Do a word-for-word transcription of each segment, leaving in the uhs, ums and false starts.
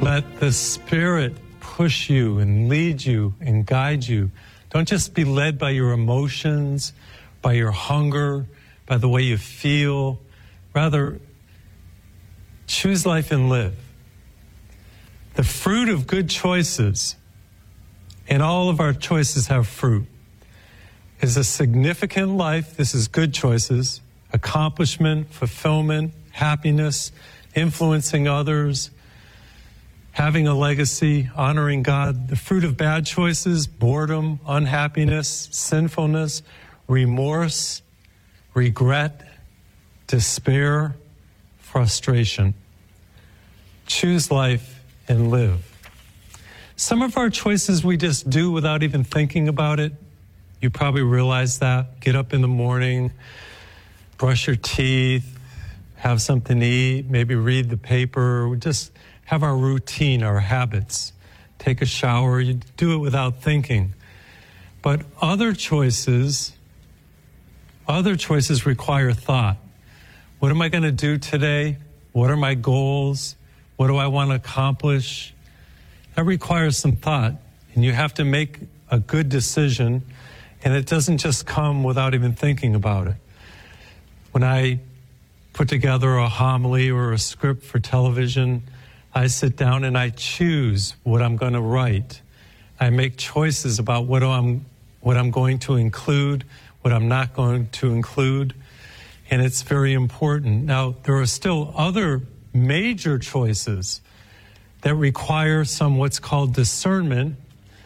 Let the Spirit push you and lead you and guide you. Don't just be led by your emotions, by your hunger, by the way you feel. Rather, choose life and live. The fruit of good choices, and all of our choices have fruit, is a significant life. This is good choices, accomplishment, fulfillment, happiness, influencing others, having a legacy, honoring God. The fruit of bad choices, boredom, unhappiness, sinfulness, remorse, regret, despair, frustration. Choose life and live. Some of our choices we just do without even thinking about it. You probably realize that. Get up in the morning, brush your teeth, have something to eat, maybe read the paper, just have our routine, our habits. Take a shower, you do it without thinking. But other choices, other choices require thought. What am I going to do today? What are my goals? What do I want to accomplish? That requires some thought, and you have to make a good decision, and it doesn't just come without even thinking about it. When I put together a homily or a script for television, I sit down and I choose what I'm going to write. I make choices about what I'm, what I'm going to include, what I'm not going to include, and it's very important. Now, there are still other major choices that require some what's called discernment,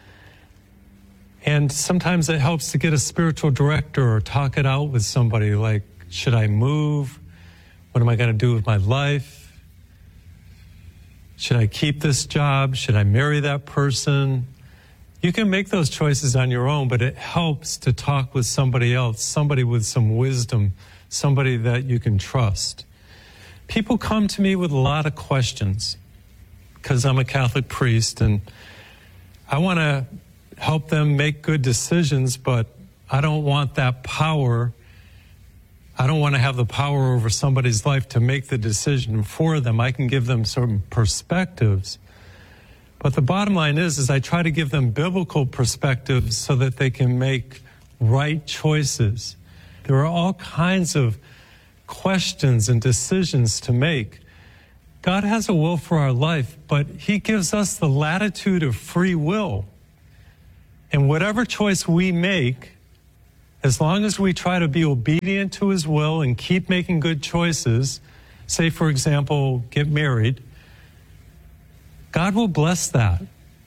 and sometimes it helps to get a spiritual director or talk it out with somebody, like, should I move? What am I going to do with my life? Should I keep this job? Should I marry that person? You can make those choices on your own, but it helps to talk with somebody else, somebody with some wisdom, somebody that you can trust. People come to me with a lot of questions because I'm a Catholic priest, and I want to help them make good decisions, but I don't want that power. I don't want to have the power over somebody's life to make the decision for them. I can give them certain perspectives. But the bottom line is, is I try to give them biblical perspectives so that they can make right choices. There are all kinds of questions and decisions to make. God has a will for our life, but He gives us the latitude of free will. And whatever choice we make, as long as we try to be obedient to His will and keep making good choices, say, for example, get married, God will bless that.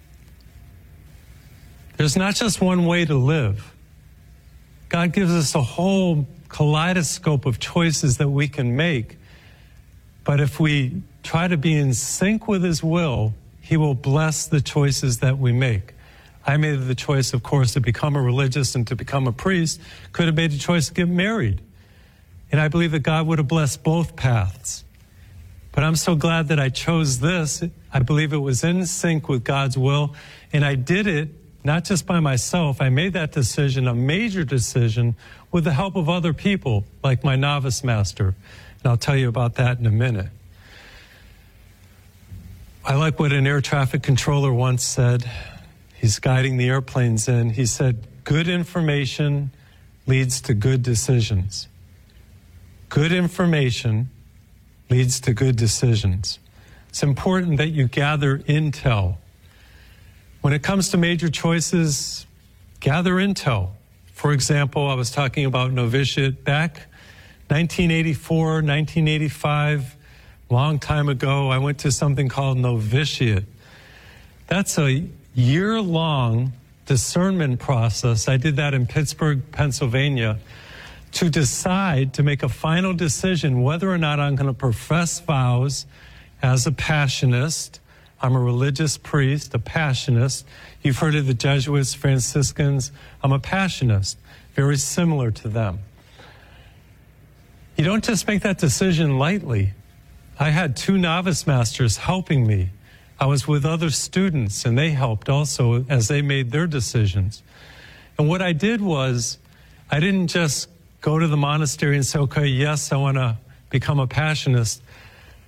There's not just one way to live. God gives us a whole kaleidoscope of choices that we can make. But if we try to be in sync with His will, He will bless the choices that we make. I made the choice, of course, to become a religious and to become a priest. Could have made the choice to get married. And I believe that God would have blessed both paths. But I'm so glad that I chose this. I believe it was in sync with God's will. And I did it not just by myself. I made that decision, a major decision, with the help of other people, like my novice master. And I'll tell you about that in a minute. I like what an air traffic controller once said. He's guiding the airplanes in. He said, good information leads to good decisions. Good information leads to good decisions. It's important that you gather intel. When it comes to major choices, gather intel. For example, I was talking about novitiate back nineteen eighty-four, nineteen eighty-five, long time ago. I went to something called novitiate. That's a year-long discernment process. I did that in Pittsburgh, Pennsylvania, to decide, to make a final decision whether or not I'm going to profess vows as a Passionist. I'm a religious priest, a Passionist. You've heard of the Jesuits, Franciscans. I'm a Passionist, very similar to them. You don't just make that decision lightly. I had two novice masters helping me. I was with other students, and they helped also as they made their decisions. And what I did was, I didn't just go to the monastery and say, okay, yes, I want to become a Passionist.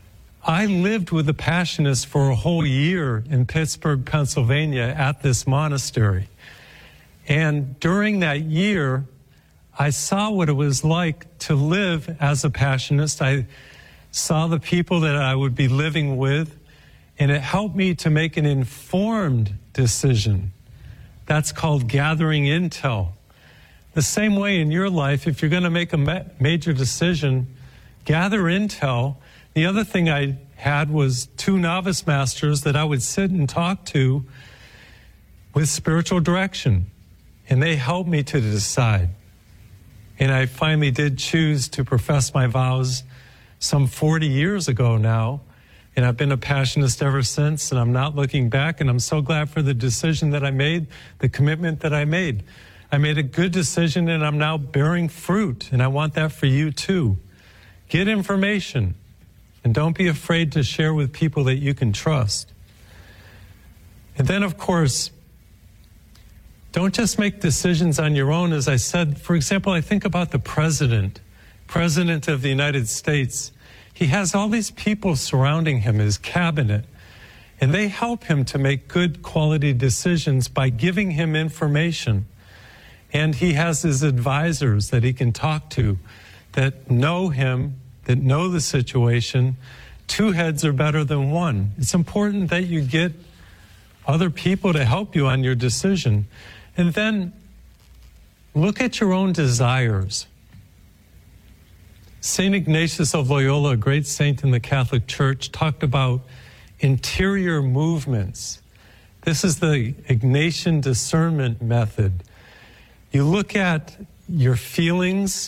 I lived with the Passionists for a whole year in Pittsburgh, Pennsylvania at this monastery. And during that year, I saw what it was like to live as a Passionist. I saw the people that I would be living with, and it helped me to make an informed decision. That's called gathering intel. The same way in your life, if you're going to make a ma- major decision, gather intel. The other thing I had was two novice masters that I would sit and talk to with spiritual direction, and they helped me to decide. And I finally did choose to profess my vows some forty years ago now, and I've been a Passionist ever since, and I'm not looking back, and I'm so glad for the decision that I made, the commitment that I made. I made a good decision, and I'm now bearing fruit, and I want that for you too. Get information, and don't be afraid to share with people that you can trust. And then, of course, don't just make decisions on your own. As I said, for example, I think about the president, president of the United States. He has all these people surrounding him, his cabinet, and they help him to make good quality decisions by giving him information. And he has his advisors that he can talk to that know him, that know the situation. Two heads are better than one. It's important that you get other people to help you on your decision. And then look at your own desires. Saint Ignatius of Loyola, a great saint in the Catholic Church, talked about interior movements. This is the Ignatian discernment method. You look at your feelings,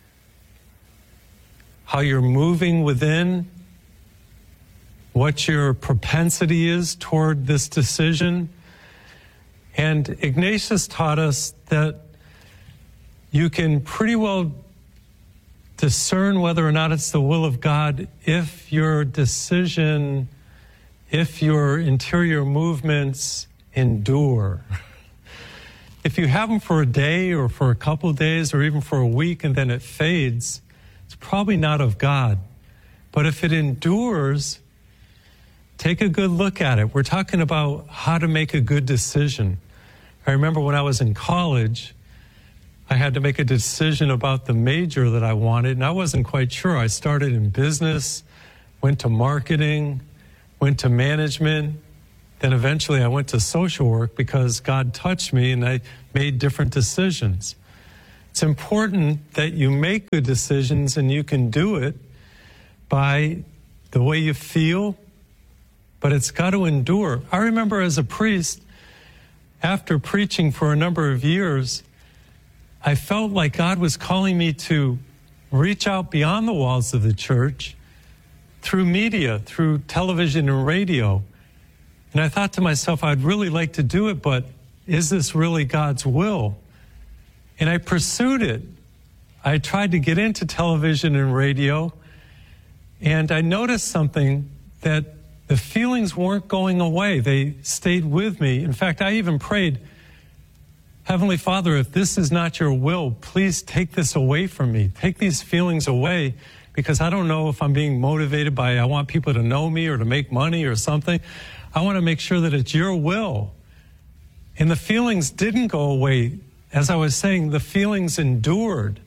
how you're moving within, what your propensity is toward this decision. And Ignatius taught us that you can pretty well discern whether or not it's the will of God if your decision, if your interior movements endure. If you have them for a day or for a couple of days or even for a week and then it fades, it's probably not of God. But if it endures, take a good look at it. We're talking about how to make a good decision. I remember when I was in college, I had to make a decision about the major that I wanted, and I wasn't quite sure. I started in business, went to marketing, went to management, then eventually I went to social work because God touched me and I made different decisions. It's important that you make good decisions, and you can do it by the way you feel, but it's got to endure. I remember as a priest, after preaching for a number of years, I felt like God was calling me to reach out beyond the walls of the church through media, through television and radio. And I thought to myself, I'd really like to do it, but is this really God's will? And I pursued it. I tried to get into television and radio, and I noticed something, that the feelings weren't going away. They stayed with me. In fact, I even prayed, Heavenly Father, if this is not your will, please take this away from me. Take these feelings away, because I don't know if I'm being motivated by, I want people to know me or to make money or something. I want to make sure that it's your will. And the feelings didn't go away. As I was saying, the feelings endured.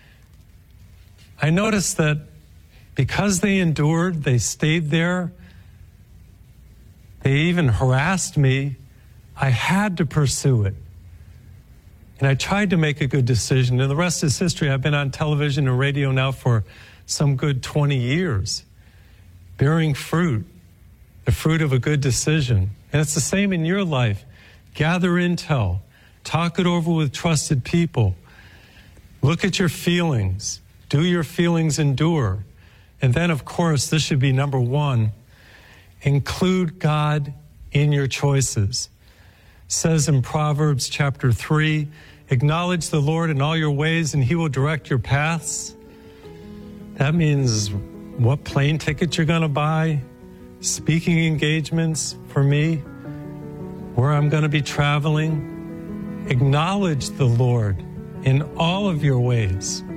I noticed that because they endured, they stayed there, they even harassed me, I had to pursue it. And I tried to make a good decision. And the rest is history. I've been on television and radio now for some good twenty years, bearing fruit, the fruit of a good decision. And it's the same in your life. Gather intel. Talk it over with trusted people. Look at your feelings. Do your feelings endure? And then, of course, this should be number one. Include God in your choices. It says in Proverbs chapter three, acknowledge the Lord in all your ways and he will direct your paths. That means what plane ticket you're going to buy, speaking engagements for me, where I'm going to be traveling. Acknowledge the Lord in all of your ways.